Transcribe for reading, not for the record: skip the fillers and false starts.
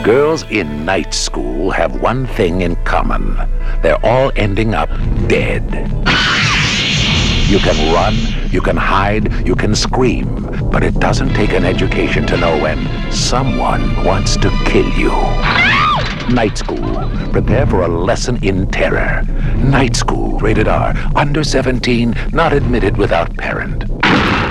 Girls in night school have one thing in common. They're all ending up dead. You can run, you can hide, you can scream, but it doesn't take an education to know when someone wants to kill you. Night School. Prepare for a lesson in terror. Night School. Rated R. Under 17. Not admitted without parent.